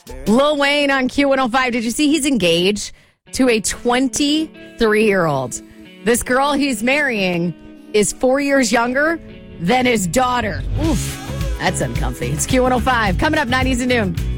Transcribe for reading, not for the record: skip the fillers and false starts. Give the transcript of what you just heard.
Lil Wayne on Q105. Did you see he's engaged to a 23-year-old? This girl he's marrying is 4 years younger than his daughter. Oof, that's uncomfy. It's Q105. Coming up, 90s at noon.